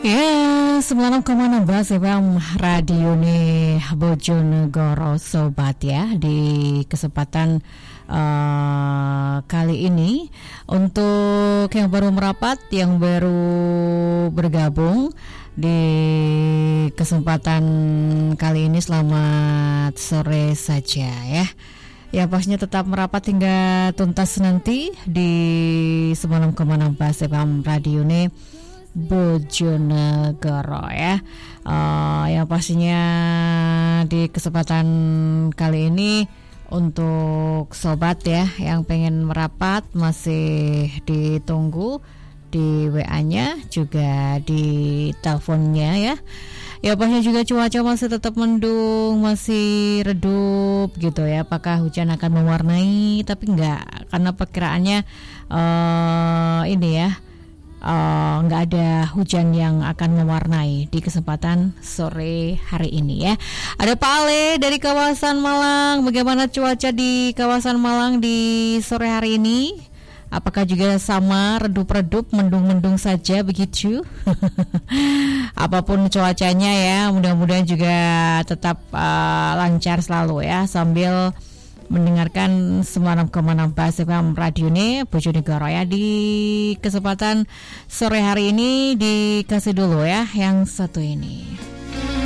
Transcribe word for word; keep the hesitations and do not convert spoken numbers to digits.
Ya, sembilan koma enam F M Radio nih Bojonegoro Sobat ya. Di kesempatan uh, kali ini, untuk yang baru merapat, yang baru bergabung di kesempatan kali ini, selamat sore saja ya. Ya, pastinya tetap merapat hingga tuntas nanti di sembilan koma enam F M Radio nih Bojonegoro ya. Uh, yang pastinya di kesempatan kali ini untuk sobat ya yang pengen merapat masih ditunggu di W A-nya, juga di teleponnya ya. Ya, pastinya juga cuaca masih tetap mendung, masih redup gitu ya. Apakah hujan akan mewarnai? Tapi enggak, karena perkiraannya uh, ini ya, Uh, nggak ada hujan yang akan mewarnai di kesempatan sore hari ini ya. Ada Pak Ale dari kawasan Malang. Bagaimana cuaca di kawasan Malang di sore hari ini? Apakah juga sama, redup-redup, mendung-mendung saja begitu? Apapun cuacanya ya, mudah-mudahan juga tetap uh, lancar selalu ya, sambil mendengarkan sembilan koma enam F M Radio nih Bojonegoro ya. Di kesempatan sore hari ini dikasih dulu ya yang satu ini.